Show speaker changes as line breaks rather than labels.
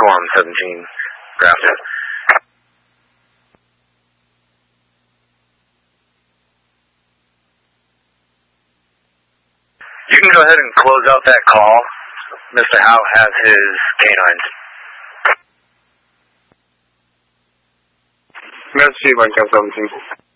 Guam 17, Grafton. You can go ahead and close out that call. Mr. Howe has his canines.
Merci, Bunker 17.